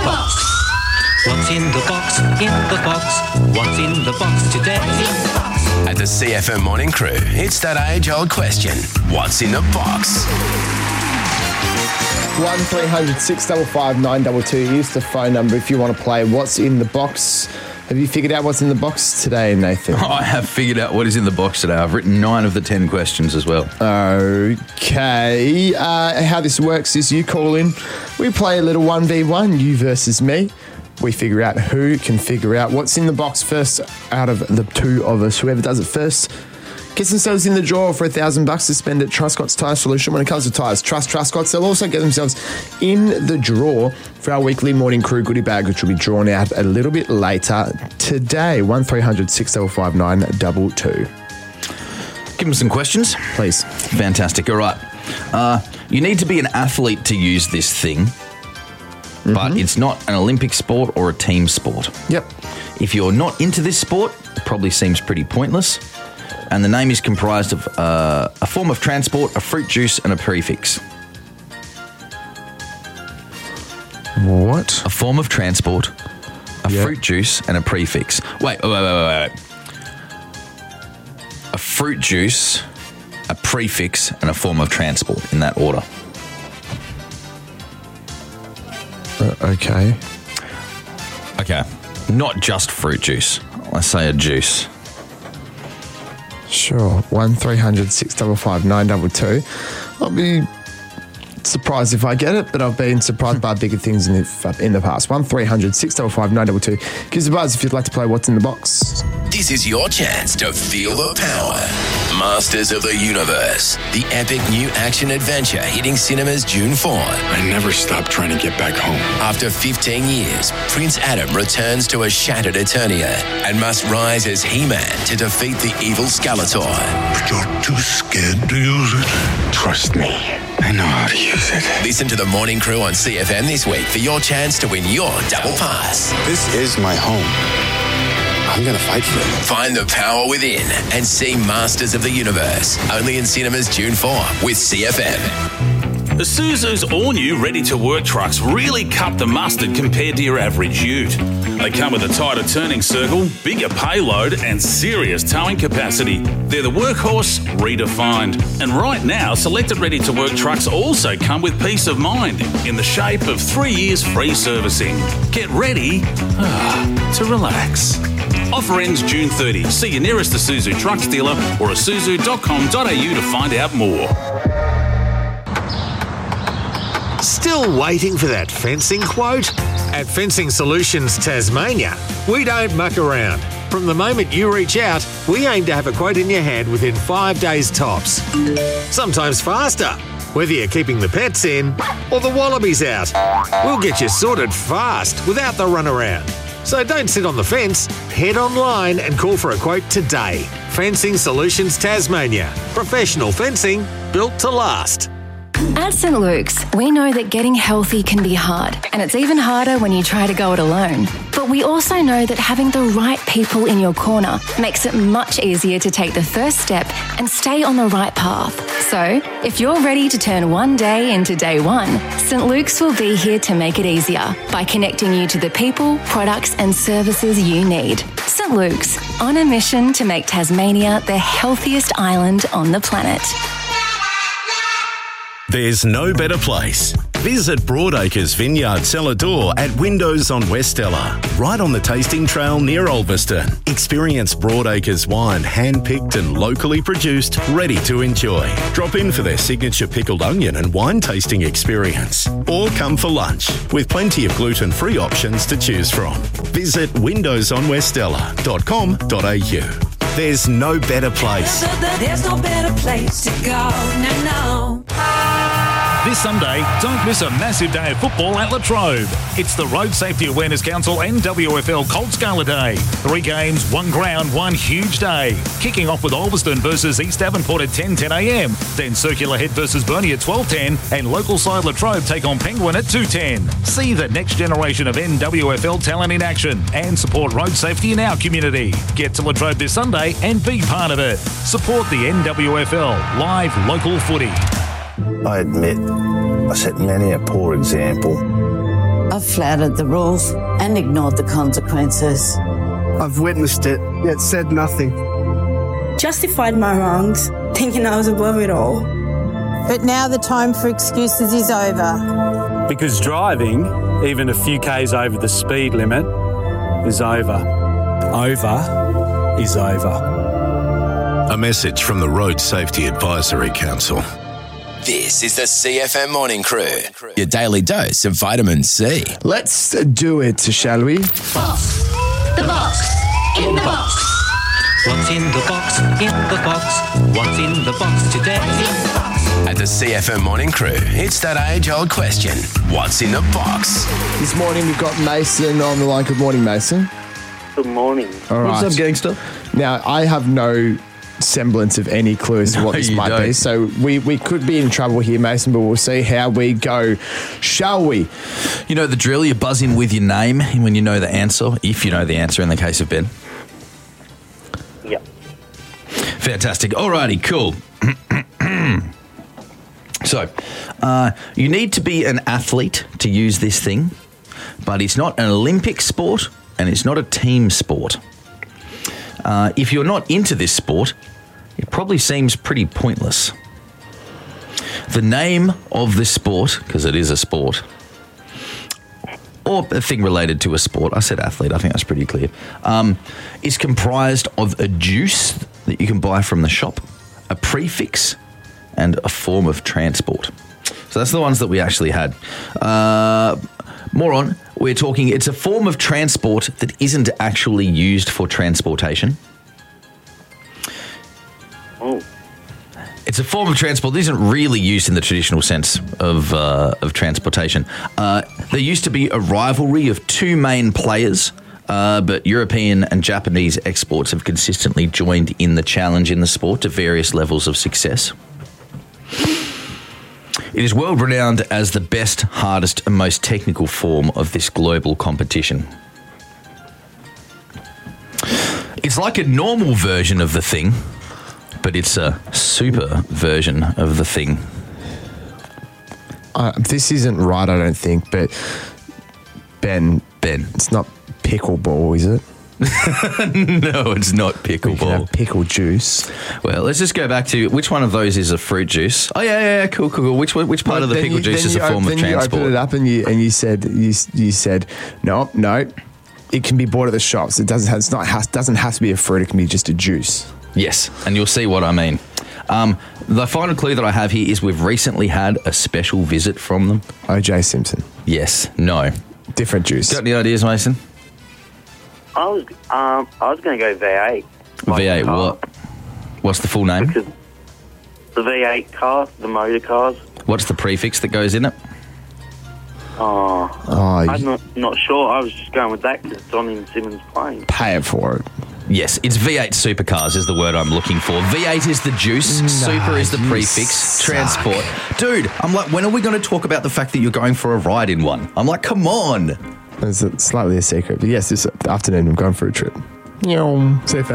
box? What's in the box? In the box. What's in the box today? At the CFM Morning Crew, it's that age-old question. What's in the box? 1300 655 922 is the phone number if you want to play What's in the Box. Have you figured out what's in the box today, Nathan? I have figured out what is in the box today. I've written 9 of the 10 questions as well. Okay. How this works is you call in, we play a little 1v1, you versus me. We figure out who can figure out what's in the box first out of the two of us. Whoever does it first gets themselves in the draw for $1,000 to spend at Truscott's Tyre Solution. When it comes to tyres, trust Truscott's. They'll also get themselves in the draw for our weekly Morning Crew goodie bag, which will be drawn out a little bit later today. 1300 655 922. Give them some questions. Please. Fantastic. All right. You need to be an athlete to use this thing, but it's not an Olympic sport or a team sport. Yep. If you're not into this sport, it probably seems pretty pointless. And the name is comprised of a form of transport, a fruit juice, and a prefix. What? A form of transport, a fruit juice, and a prefix. Wait. A fruit juice, a prefix, and a form of transport in that order. Okay. Okay. Not just fruit juice. Let's say a juice. Sure. 1300 655 922. I'll be surprised if I get it, but I've been surprised by bigger things in the past. 1300 655 922. Give us a buzz if you'd like to play What's in the Box. This is your chance to feel the power. Masters of the Universe, the epic new action adventure hitting cinemas June 4. I never stopped trying to get back home. After 15 years, Prince Adam returns to a shattered Eternia and must rise as He-Man to defeat the evil Skeletor. But you're too scared to use it. Trust me, I know how to use it. Listen to the Morning Crew on CFM this week for your chance to win your double pass. This is my home. I'm going to fight for it. Find the power within and see Masters of the Universe. Only in cinemas June 4 with CFM. Isuzu's all-new ready-to-work trucks really cut the mustard compared to your average ute. They come with a tighter turning circle, bigger payload and serious towing capacity. They're the workhorse redefined. And right now, selected ready-to-work trucks also come with peace of mind in the shape of 3 years free servicing. Get ready to relax. Offer ends June 30. See your nearest Isuzu trucks dealer or isuzu.com.au to find out more. Still waiting for that fencing quote? At Fencing Solutions Tasmania, we don't muck around. From the moment you reach out, we aim to have a quote in your hand within 5 days tops. Sometimes faster, whether you're keeping the pets in or the wallabies out. We'll get you sorted fast without the runaround. So don't sit on the fence, head online and call for a quote today. Fencing Solutions Tasmania. Professional fencing built to last. At St. Luke's, we know that getting healthy can be hard, and it's even harder when you try to go it alone. But we also know that having the right people in your corner makes it much easier to take the first step and stay on the right path. So, if you're ready to turn one day into day one, St. Luke's will be here to make it easier by connecting you to the people, products and services you need. St. Luke's, on a mission to make Tasmania the healthiest island on the planet. There's no better place. Visit Broadacres Vineyard Cellar Door at Windows on Westella, right on the tasting trail near Ulverston. Experience Broadacres wine, hand-picked and locally produced, ready to enjoy. Drop in for their signature pickled onion and wine tasting experience. Or come for lunch, with plenty of gluten-free options to choose from. Visit windowsonwestella.com.au. There's no better place. There's no better place to go. No. This Sunday, don't miss a massive day of football at Latrobe. It's the Road Safety Awareness Council and WFL Colt Gala Day. 3 games, 1 ground, 1 huge day. Kicking off with Ulverston versus East Devonport at 10:10am. Then Circular Head versus Burnie at 12:10, and local side Latrobe take on Penguin at 2:10. See the next generation of NWFL talent in action and support road safety in our community. Get to Latrobe this Sunday and be part of it. Support the NWFL, live local footy. I admit I set many a poor example, I've flouted the rules and ignored the consequences. I've witnessed it, yet said nothing. Justified my wrongs, thinking I was above it all. But now the time for excuses is over. Because driving, even a few k's over the speed limit, is over. Over is over. A message from the Road Safety Advisory Council. This is the CFM Morning Crew, your daily dose of vitamin C. Let's do it, shall we? Box. The box. In the box. What's in the box? In the box. What's in the box today? At the CFM Morning Crew, it's that age-old question. What's in the box? This morning we've got Mason on the line. Good morning, Mason. Good morning. All right. What's up, gangster? Now, I have no semblance of any clue as to what this might be. So we could be in trouble here, Mason, but we'll see how we go. Shall we? You know the drill. You buzz in with your name when you know the answer, if you know the answer in the case of Ben. Yep. Fantastic. Alrighty, cool. So, you need to be an athlete to use this thing, but it's not an Olympic sport and it's not a team sport. If you're not into this sport, it probably seems pretty pointless. The name of this sport, because it is a sport, or a thing related to a sport, I said athlete, I think that's pretty clear, is comprised of a juice that you can buy from the shop, a prefix, and a form of transport. So that's the ones that we actually had. More on, we're talking, it's a form of transport that isn't actually used for transportation. Oh. It's a form of transport that isn't really used in the traditional sense of transportation. There used to be a rivalry of two main players, but European and Japanese exports have consistently joined in the challenge in the sport to various levels of success. It is world renowned as the best, hardest, and most technical form of this global competition. It's like a normal version of the thing, but it's a super version of the thing. This isn't right, I don't think, but Ben, it's not pickleball, is it? No, it's not pickleball. Pickle juice. Well, let's just go back to which one of those is a fruit juice. Oh yeah, cool. Which part of the pickle juice is a form of transport? Then you opened it up and you said no. It can be bought at the shops. It doesn't have to be a fruit. It can be just a juice. Yes, and you'll see what I mean. The final clue that I have here is we've recently had a special visit from them. O.J. Simpson. Yes. No. Different juice. Got any ideas, Mason? I was going to go V8. V8 what? What's the full name? Because the V8 car, the motor cars. What's the prefix that goes in it? I'm not sure. I was just going with that because it's on in Simmons' plane. Pay it for it. Yes, it's V8 supercars is the word I'm looking for. V8 is the juice, super is the prefix, transport. Dude, I'm like, when are we going to talk about the fact that you're going for a ride in one? I'm like, come on. It's slightly a secret, but yes, this afternoon I'm going for a trip. See you.